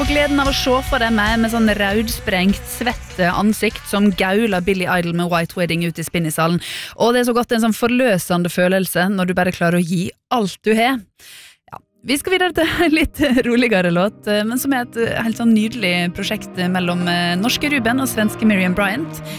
få gleden av å se for deg med sånn raudsprengt, svett ansikt som gaula Billy Idol med White Wedding ut i spinnisalen. Og det så godt en sånn forløsende følelse når du bare klarer å gi alt du har. Ja, vi skal videre til litt roligere låt, men som et helt sånn nydelig prosjekt mellom norske Ruben og svenske Miriam Bryant.